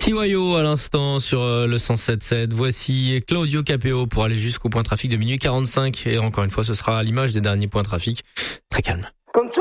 TYO à l'instant sur le 107.7. Voici Claudio Capéo pour aller jusqu'au point trafic de minuit 45. Et encore une fois, ce sera à l'image des derniers points trafic. Très calme.